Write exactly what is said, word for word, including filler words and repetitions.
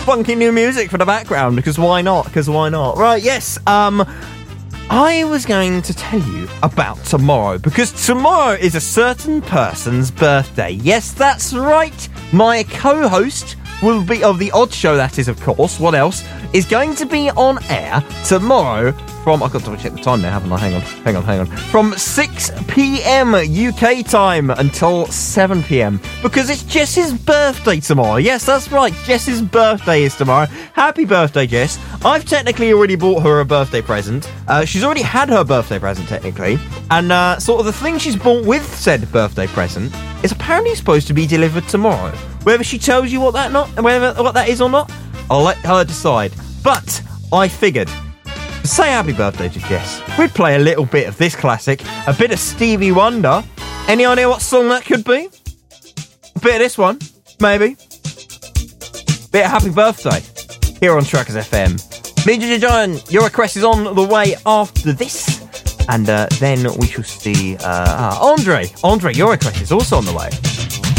funky new music for the background, because why not? Because why not? Right, yes, um, I was going to tell you about tomorrow, because tomorrow is a certain person's birthday. Yes, that's right. My co-host will be, of the Odd Show, that is, of course, what else, is going to be on air tomorrow from, I've got to check the time now, haven't I? Hang on, hang on, hang on. From six p.m. U K time until seven p.m. because it's Jess's birthday tomorrow. Yes, that's right, Jess's birthday is tomorrow. Happy birthday, Jess. I've technically already bought her a birthday present. Uh, she's already had her birthday present, technically. And uh, sort of the thing she's bought with said birthday present is apparently supposed to be delivered tomorrow. Whether she tells you what that not, whether what that is or not, I'll let her decide. But I figured, to say happy birthday to Jess, we'd play a little bit of this classic, a bit of Stevie Wonder. Any idea what song that could be? A bit of this one, maybe. Bit of Happy Birthday, here on Trackers F M. Me, Ginger Giant, your request is on the way after this. And uh, then we shall see uh, uh, Andre. Andre, your request is also on the way.